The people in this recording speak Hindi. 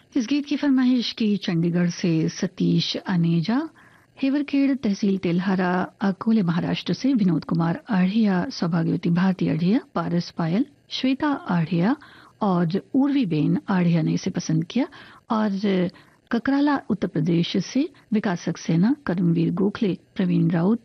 इस गीत की फरमाइश की चंडीगढ़ से सतीश अनेजा, हेवरखेड़ तहसील तेल्हारा अकोले महाराष्ट्र से विनोद कुमार आढ़िया, सौभाग्यवती भारती आढ़िया, पारस पायल, श्वेता आढ़िया और उर्वी बेन आढ़िया ने इसे पसंद किया। और ककराला उत्तर प्रदेश से विकास सक्सेना, कर्मवीर गोखले, प्रवीण राउत,